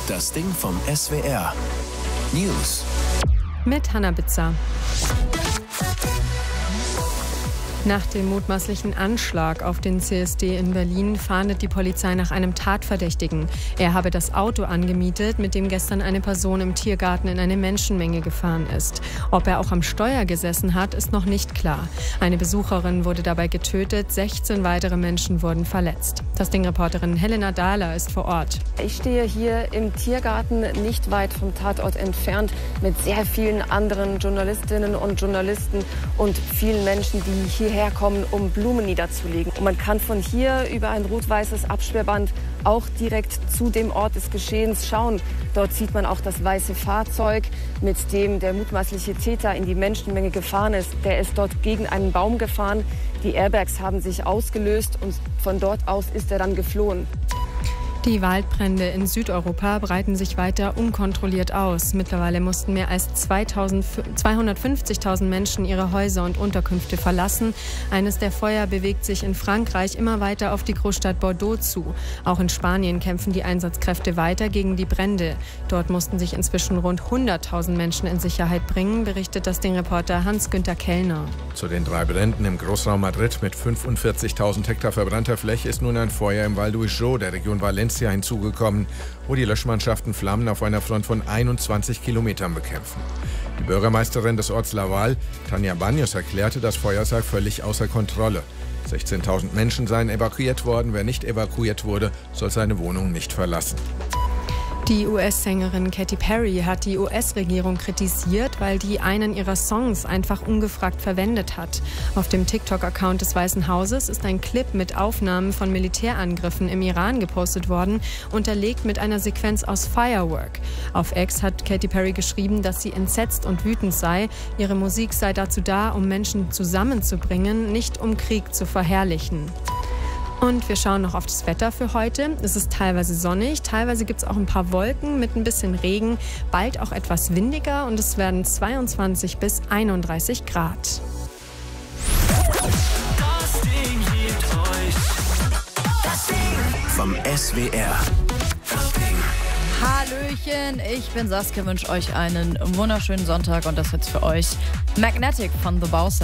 Das Ding vom SWR. News. Mit Hannah Bitzer. Nach dem mutmaßlichen Anschlag auf den CSD in Berlin fahndet die Polizei nach einem Tatverdächtigen. Er habe das Auto angemietet, mit dem gestern eine Person im Tiergarten in eine Menschenmenge gefahren ist. Ob er auch am Steuer gesessen hat, ist noch nicht klar. Eine Besucherin wurde dabei getötet, 16 weitere Menschen wurden verletzt. Das Ding-Reporterin Helena Dahler ist vor Ort. Ich stehe hier im Tiergarten, nicht weit vom Tatort entfernt, mit sehr vielen anderen Journalistinnen und Journalisten und vielen Menschen, die hierher kommen, um Blumen niederzulegen. Und man kann von hier über ein rot-weißes Absperrband auch direkt zu dem Ort des Geschehens schauen. Dort sieht man auch das weiße Fahrzeug, mit dem der mutmaßliche Täter in die Menschenmenge gefahren ist. Der ist dort gegen einen Baum gefahren. Die Airbags haben sich ausgelöst und von dort aus ist er dann geflohen. Die Waldbrände in Südeuropa breiten sich weiter unkontrolliert aus. Mittlerweile mussten mehr als 250.000 Menschen ihre Häuser und Unterkünfte verlassen. Eines der Feuer bewegt sich in Frankreich immer weiter auf die Großstadt Bordeaux zu. Auch in Spanien kämpfen die Einsatzkräfte weiter gegen die Brände. Dort mussten sich inzwischen rund 100.000 Menschen in Sicherheit bringen, berichtet das Ding-Reporter Hans-Günther Kellner. Zu den 3 Bränden im Großraum Madrid mit 45.000 Hektar verbrannter Fläche ist nun ein Feuer im Val d'Uixó, der Region Valencia, hinzugekommen, wo die Löschmannschaften Flammen auf einer Front von 21 Kilometern bekämpfen. Die Bürgermeisterin des Orts Laval, Tania Baños, erklärte, das Feuer sei völlig außer Kontrolle. 16.000 Menschen seien evakuiert worden. Wer nicht evakuiert wurde, soll seine Wohnung nicht verlassen. Die US-Sängerin Katy Perry hat die US-Regierung kritisiert, weil die einen ihrer Songs einfach ungefragt verwendet hat. Auf dem TikTok-Account des Weißen Hauses ist ein Clip mit Aufnahmen von Militärangriffen im Iran gepostet worden, unterlegt mit einer Sequenz aus Firework. Auf X hat Katy Perry geschrieben, dass sie entsetzt und wütend sei. Ihre Musik sei dazu da, um Menschen zusammenzubringen, nicht um Krieg zu verherrlichen. Und wir schauen noch auf das Wetter für heute. Es ist teilweise sonnig, teilweise gibt es auch ein paar Wolken mit ein bisschen Regen, bald auch etwas windiger und es werden 22 bis 31 Grad. Das Ding gibt euch das Ding vom SWR. Das Ding. Hallöchen, ich bin Saskia, wünsche euch einen wunderschönen Sonntag und das jetzt für euch Magnetic von The Bouncer.